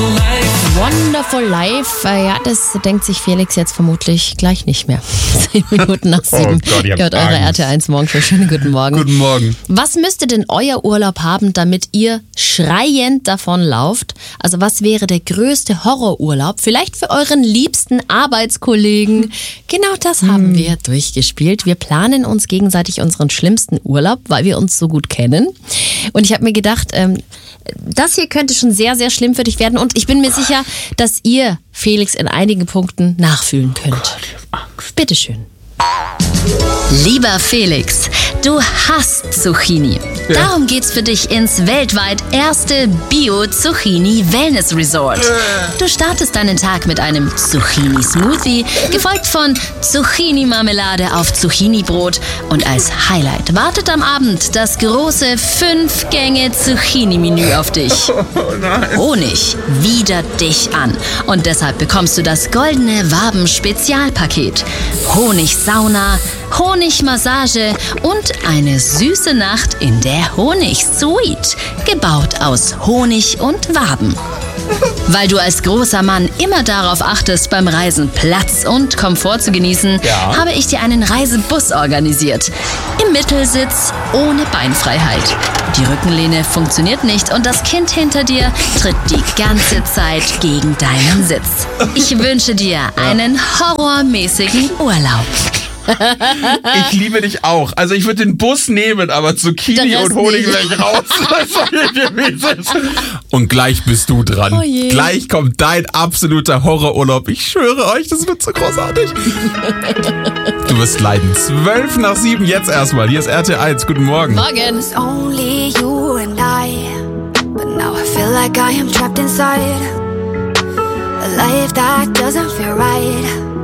Wonderful Life. Ja, das denkt sich Felix jetzt vermutlich gleich nicht mehr. 10 Minuten nach 7. Oh Gott, Ihr hört eure RT1 Morgenshow. Schönen guten Morgen. Guten Morgen. Was müsste denn euer Urlaub haben, damit ihr schreiend davonlauft? Also was wäre der größte Horrorurlaub? Vielleicht für euren liebsten Arbeitskollegen. Genau das haben wir durchgespielt. Wir planen uns gegenseitig unseren schlimmsten Urlaub, weil wir uns so gut kennen. Und ich habe mir gedacht, das hier könnte schon sehr, sehr schlimm für dich werden. Und ich bin mir sicher, dass ihr Felix in einigen Punkten nachfühlen könnt. Bitteschön. Lieber Felix, du hasst Zucchini. Darum geht's für dich ins weltweit erste Bio-Zucchini-Wellness-Resort. Du startest deinen Tag mit einem Zucchini-Smoothie, gefolgt von Zucchini-Marmelade auf Zucchini-Brot. Und als Highlight wartet am Abend das große 5-Gänge-Zucchini-Menü auf dich. Honig widert dich an. Und deshalb bekommst du das goldene Waben-Spezialpaket. Honigsauna, Honigmassage und eine süße Nacht in der Honigsuite, gebaut aus Honig und Waben. Weil du als großer Mann immer darauf achtest, beim Reisen Platz und Komfort zu genießen, habe ich dir einen Reisebus organisiert. Im Mittelsitz ohne Beinfreiheit. Die Rückenlehne funktioniert nicht und das Kind hinter dir tritt die ganze Zeit gegen deinen Sitz. Ich wünsche dir einen horrormäßigen Urlaub. Ich liebe dich auch. Also ich würde den Bus nehmen, aber Zucchini und Honig wäre ich raus. Und gleich bist du dran. Oh je. Gleich kommt dein absoluter Horrorurlaub. Ich schwöre euch, das wird so großartig. Du wirst leiden. 12 nach 7 jetzt erstmal. Hier ist RT1. Guten Morgen. Morgen. It's only you and I, but now I feel like I am trapped inside a life that doesn't feel right.